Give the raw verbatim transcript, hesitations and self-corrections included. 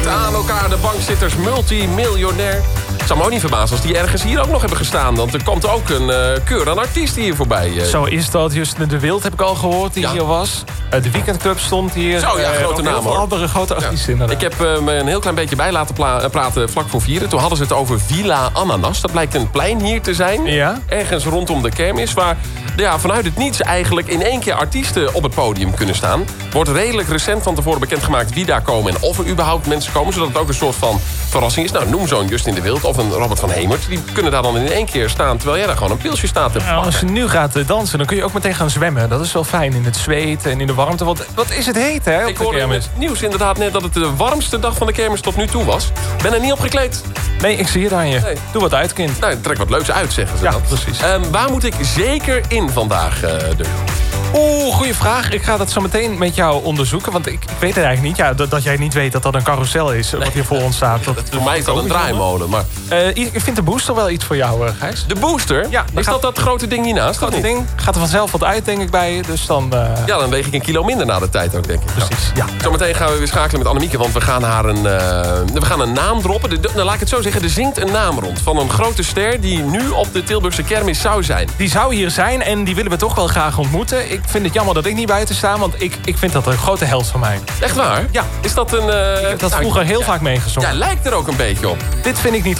Sluit aan elkaar, de bankzitters, multimiljonair. Het zou me ook niet verbazen als die ergens hier ook nog hebben gestaan. Want er komt ook een uh, keur aan artiesten hier voorbij. Uh. Zo is dat. Justin de Wild heb ik al gehoord die ja. hier was. Uh, de Weekendclub stond hier. Zo, ja, grote uh, naam hoor. andere grote artiesten ja. Ik heb uh, me een heel klein beetje bij laten pla- praten vlak voor vieren. Toen hadden ze het over Villa Ananas. Dat blijkt een plein hier te zijn. Ja? Ergens rondom de kermis. Waar ja, vanuit het niets eigenlijk in één keer artiesten op het podium kunnen staan. Wordt redelijk recent van tevoren bekendgemaakt wie daar komen. En of er überhaupt mensen komen. Zodat het ook een soort van verrassing is. Nou, noem zo'n Justin de Wild of een Robert van Hemert. Die kunnen daar dan in één keer staan. Terwijl jij daar gewoon een pilsje staat te pakken. Nou, als je nu gaat dansen, dan kun je ook meteen gaan zwemmen. Dat is wel fijn in het zweet en in de warmte. Want wat is het heet, hè? Op Ik hoorde in het nieuws inderdaad net dat het de warmste dag van de kermis tot nu toe was. Ben er niet op gekleed. Nee, ik zie het aan je. Nee. Doe wat uit, kind. Nou, trek wat leuks uit, zeggen ze ja, dat. precies. Um, waar moet ik zeker in vandaag, uh, Deun? Oeh, goede vraag. Ik ga dat zo meteen met jou onderzoeken. Want ik, ik weet het eigenlijk niet. Ja, dat, dat jij niet weet dat dat een carousel is. Nee. Wat hier voor ons staat. Dat, dat, voor mij is dat een draaimolen. Maar... Uh, ik vind de booster wel iets voor jou, uh, Gijs. De booster? Ja. Is gaat... dat dat grote ding hiernaast? Dat grote ding. Gaat er vanzelf wat uit, denk ik, bij je. Dus dan... Uh... Ja, dan weeg ik een kilo minder na de tijd ook, denk ik. Precies, ja. Zometeen gaan we weer schakelen met Annemieke. Want we gaan haar een, uh, we gaan een naam droppen. De, de, nou, laat ik het zo zeggen. Er zingt een naam rond. Van een grote ster die nu op de Tilburgse kermis zou zijn. Die zou hier zijn en die willen we toch wel graag ontmoeten. Ik vind het jammer dat ik niet buiten sta. Want ik, ik vind dat een grote held van mij. Echt waar? Ja. Is dat een... Uh, ik heb dat nou, vroeger heel ja, vaak meegezongen. Ja, lijkt er ook een beetje op. Dit vind ik niet